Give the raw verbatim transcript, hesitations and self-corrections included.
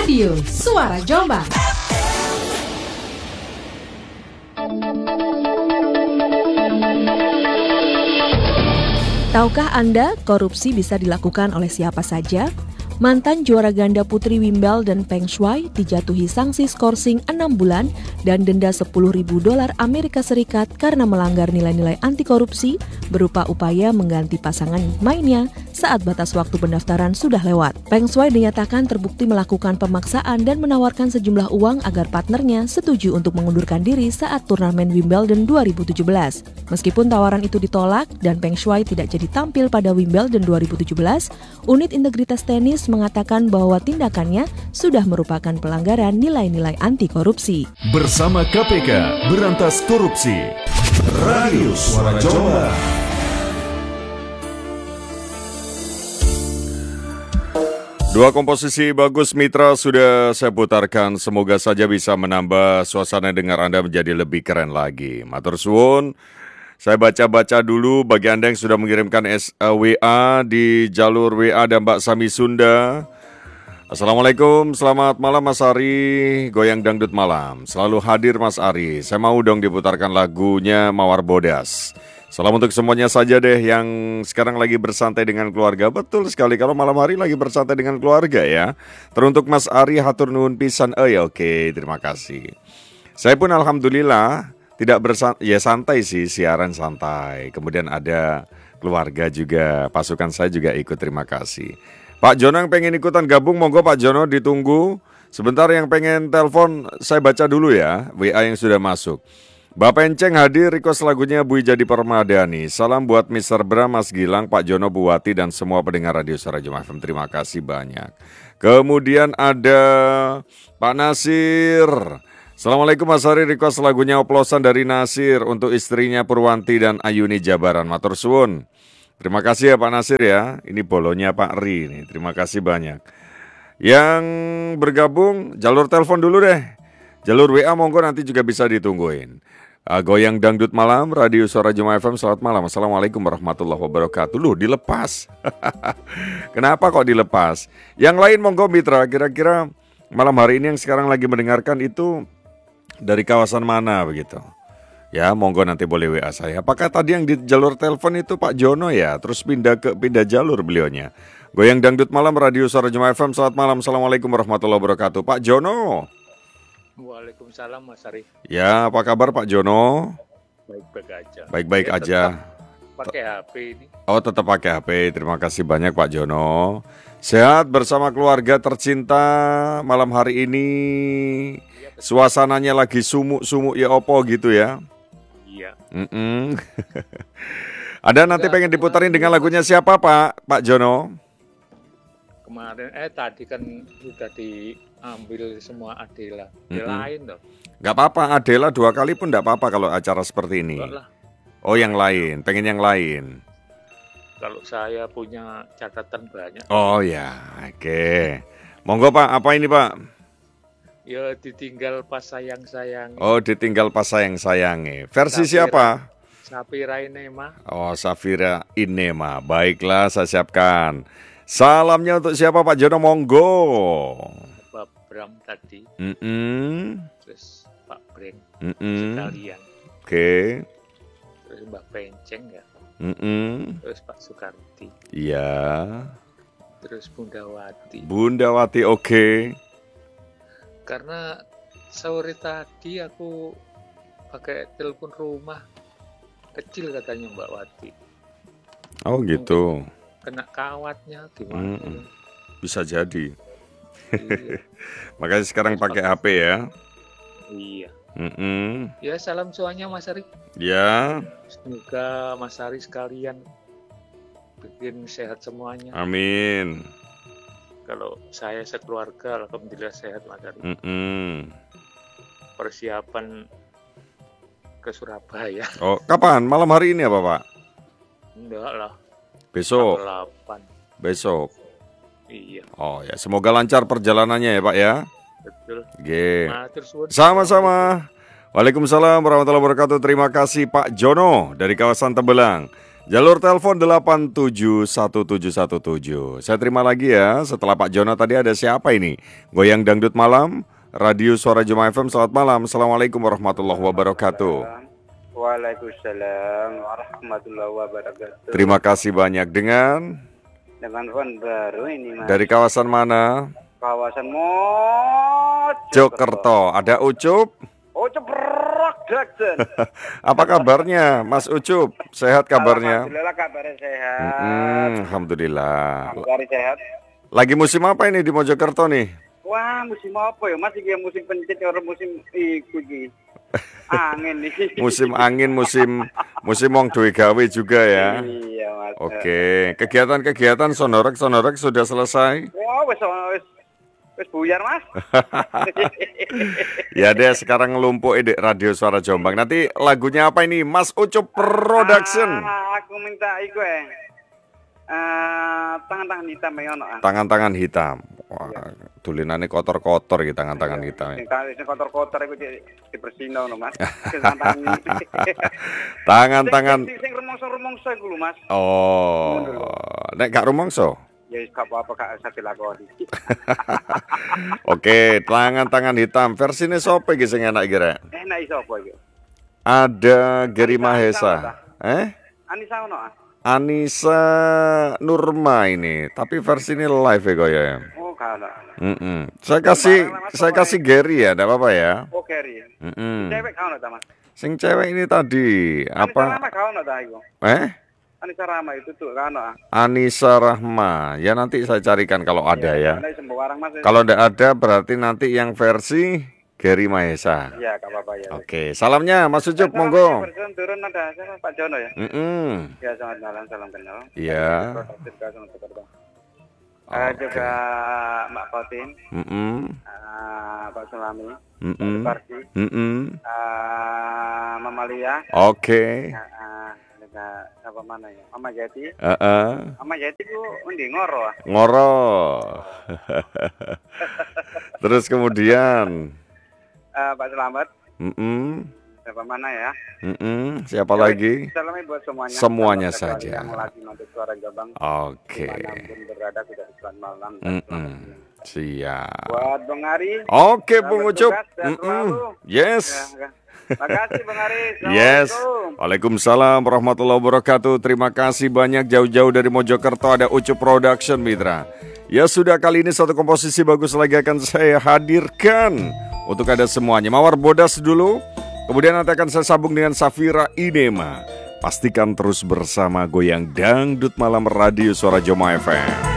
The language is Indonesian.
Radio Suara Jombang. Tahukah Anda korupsi bisa dilakukan oleh siapa saja? Mantan juara ganda putri Wimbledon Peng Shuai dijatuhi sanksi skorsing enam bulan dan denda sepuluh ribu dolar Amerika Serikat karena melanggar nilai-nilai anti korupsi berupa upaya mengganti pasangan mainnya saat batas waktu pendaftaran sudah lewat. Peng Shuai dinyatakan terbukti melakukan pemaksaan dan menawarkan sejumlah uang agar partnernya setuju untuk mengundurkan diri saat turnamen Wimbledon dua ribu tujuh belas. Meskipun tawaran itu ditolak dan Peng Shuai tidak jadi tampil pada Wimbledon dua ribu tujuh belas, unit integritas tenis mengatakan bahwa tindakannya sudah merupakan pelanggaran nilai-nilai anti korupsi. Bersama K P K berantas korupsi. Radio Suara Jombang. Dua komposisi bagus Mitra sudah saya putarkan. Semoga saja bisa menambah suasana dengar Anda menjadi lebih keren lagi. Matur suwun. Saya baca-baca dulu bagi Anda yang sudah mengirimkan W A di jalur W A dan Mbak Sami Sunda. Assalamualaikum, selamat malam Mas Ari, goyang dangdut malam. Selalu hadir Mas Ari, saya mau dong diputarkan lagunya Mawar Bodas. Salam untuk semuanya saja deh yang sekarang lagi bersantai dengan keluarga. Betul sekali, kalau malam hari lagi bersantai dengan keluarga ya. Teruntuk Mas Ari, hatur nuhun pisan. Oh ya oke, terima kasih. Saya pun alhamdulillah tidak bersantai, ya santai sih, siaran santai. Kemudian ada keluarga juga, pasukan saya juga ikut, terima kasih. Pak Jono yang pengen ikutan gabung, monggo Pak Jono ditunggu. Sebentar yang pengen telepon, saya baca dulu ya, W A yang sudah masuk. Bapak Enceng hadir, request lagunya Bui Jadi Permadani. Salam buat mister Bram, Mas Gilang, Pak Jono, Bu Wati, dan semua pendengar Radio Suara Jombang F M. Terima kasih banyak. Kemudian ada Pak Nasir. Assalamualaikum Mas Ari, request lagunya oplosan dari Nasir untuk istrinya Purwanti dan Ayuni Jabaran. Matur suwun. Terima kasih ya Pak Nasir ya. Ini bolonya Pak Ri nih. Terima kasih banyak. Yang bergabung jalur telepon dulu deh. Jalur W A monggo nanti juga bisa ditungguin. Uh, goyang dangdut malam Radio Suara Jombang F M. Selamat malam. Assalamualaikum warahmatullahi wabarakatuh. Loh dilepas. Kenapa kok dilepas? Yang lain monggo Mitra. Kira-kira malam hari ini yang sekarang lagi mendengarkan itu dari kawasan mana begitu? Ya, monggo nanti boleh W A saya. Apakah tadi yang di jalur telepon itu Pak Jono ya? Terus pindah ke pindah jalur beliaunya. Goyang dangdut malam Radio Suara Jombang F M. Selamat malam. Assalamualaikum warahmatullahi wabarakatuh. Pak Jono. Waalaikumsalam Mas Ari. Ya, apa kabar Pak Jono? Baik-baik aja. Baik-baik ya, aja. Pakai H P ini. Oh, tetap pakai H P. Terima kasih banyak Pak Jono. Sehat bersama keluarga tercinta malam hari ini. Suasananya lagi sumuk-sumuk ya opo gitu ya. Iya. Mm-mm. Ada nanti pengen diputarin dengan lagunya siapa Pak? Pak Jono? Kemarin eh tadi kan sudah diambil semua Adela. Yang lain loh. Gak apa-apa, Adela dua kali pun gak apa-apa kalau acara seperti ini. Oh yang lain, pengen yang lain. Kalau saya punya catatan banyak. Oh ya, oke. Monggo Pak, apa ini Pak? Ya ditinggal pas sayang-sayang. Oh ditinggal pas sayang-sayangi. Versi Safira, siapa? Safira Inema. Oh Safira Inema. Baiklah saya siapkan. Salamnya untuk siapa Pak Jono? Monggo. Pak Bram tadi. Mm-mm. Terus Pak Breng. Mm-mm. Sekalian. Oke. Okay. Terus Mbak Penceng ya. Mm-mm. Terus Pak Sukarti. Iya. Terus Bunda Wati. Bunda Wati oke. Okay. Karena sore tadi aku pakai telepon rumah kecil katanya Mbak Wati. Oh gitu. Mungkin kena kawatnya gimana? Mm-mm. Bisa jadi. Iya. Makanya sekarang pakai H P ya. Iya. Mm-mm. Ya salam semuanya Mas Ari. Ya. Semoga Mas Ari sekalian bikin sehat semuanya. Amin. Kalau saya sekeluarga alhamdulillah sehat Mas Ari. Mm-mm. Persiapan ke Surabaya. Oh kapan? Malam hari ini apa Pak? Enggak lah. Besok. delapan. Besok. Iya. Oh ya, semoga lancar perjalanannya ya Pak ya. Betul. Oke. Okay. Sama-sama. Waalaikumsalam warahmatullahi wabarakatuh. Terima kasih Pak Jono dari kawasan Tembelang. Jalur telepon delapan tujuh satu tujuh satu tujuh. Saya terima lagi ya. Setelah Pak Jono tadi ada siapa ini? Goyang Dangdut Malam, Radio Suara Jemaah F M. Selamat malam. Assalamualaikum warahmatullahi wabarakatuh. Waalaikumsalam warahmatullahi wabarakatuh. Terima kasih banyak. Dengan Dengan phone baru ini, Mas. Dari kawasan mana? Kawasan Mojokerto. Jokerto. Ada Ucup? Ucup Production. Apa kabarnya Mas Ucup? Sehat kabarnya? Alhamdulillah kabarnya sehat. Mm-mm, Alhamdulillah. Kabar sehat. Lagi musim apa ini di Mojokerto nih? Wah, musim apa ya? Mas iki musim pencet orang musim iku iki. Angin nih. Musim angin, musim musim wong duwe gawe juga ya. Iya, Mas. Oke, kegiatan-kegiatan sonorek-sonorek sudah selesai? Wah, wis wis wis buyar, Mas. Ya deh, sekarang ngelumpuk di Radio Suara Jombang. Nanti lagunya apa ini? Mas Ucup Production. Ah, aku minta iku eh. Uh, tangan-tangan hitam ya ono. Tangan-tangan hitam. Wah, tulinannya kotor-kotor gitu tangan-tangan hitam. Sing kotor-kotor iku dibersihno ngono, Mas. Tangan-tangan sing rumongso-rumongso iku lho, Mas. Oh. Nek gak rumongso? Ya wis gak apa-apa gak usah dilakoni. Oke, tangan-tangan hitam. Versine sopo iki sing enak kira? Enak iso apa iki? Ada Geri Mahesa. Eh? Anissa ono ah? Anissa Nurma ini, tapi versi ini live ya kok ya. Oh, kalah. Mm-mm. Saya kasih saya kasih Gary ya, enggak apa-apa ya. Oh, Gary. Mm-mm. Cewek kau ta, Mas? Sing cewek ini tadi apa? Anissa Rama kau ta iku? Eh? Anissa Rama itu tuh kau ah. Anissa Rahma. Ya nanti saya carikan kalau ada ya. ya. Kalau enggak ada berarti nanti yang versi Geri Mahesa. Iya, enggak apa-apa ya. Oke, salamnya Mas Ucup, monggo. Turun ada siapa Pak Jono ya? Mm-mm. Ya, selamat malam, salam kenal. Iya. Uh, juga Mbak Fatin, Mm-mm. uh, Pak Sulami, Mm-mm. Pak Parsi, Mm-mm. uh, Mama Lia, Oke. uh, uh, juga apa mana ya? Mama Jati. Heeh. Mama Jati ku undi ngoro. ah. Ngoro. Terus kemudian Uh, Pak Selamat, mm-mm. siapa mana ya? Mm-mm. Siapa lagi? Salamnya buat semuanya. Semuanya Salam saja. Yang lagi mantap suara Jombang. Oke. Dimanapun berada sudah selamat malam. dan Mm-mm. selamat siang. Siap. Buat Bang Ari. Oke, Selamat Bung Ucup. bertugas dan Mm-mm. selalu. Yes. Ya, ya. Makasih Bang Ari. Yes. Assalamualaikum. Waalaikumsalam warahmatullahi wabarakatuh. Terima kasih banyak jauh-jauh dari Mojokerto ada Ucup Production Mitra. Ya sudah, kali ini satu komposisi bagus lagi akan saya hadirkan untuk ada semuanya. Mawar Bodas dulu, kemudian nanti akan saya sambung dengan Safira Inema. Pastikan terus bersama Goyang Dangdut Malam Radio Suara Jemaah F M.